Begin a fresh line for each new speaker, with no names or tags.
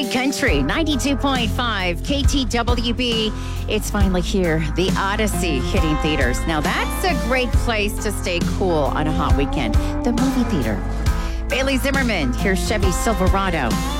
Great Country, 92.5 KTWB. It's finally here, the Odyssey hitting theaters. Now that's a great place to stay cool on a hot weekend. The movie theater. Bailey Zimmerman, here's Chevy Silverado.